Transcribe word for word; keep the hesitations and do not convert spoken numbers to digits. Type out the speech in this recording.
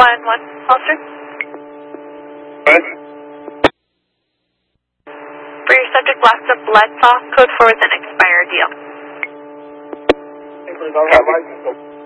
one one, Holster. What? For your subject, last of Bledsoe, code four with an expired deal. Copy.